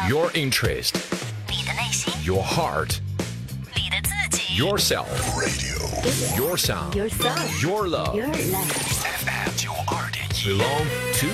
Your interest, 你的内心， your heart, 你的自己 yourself, your sound, Your sound. your love. Your love. FM 92.1 Belong to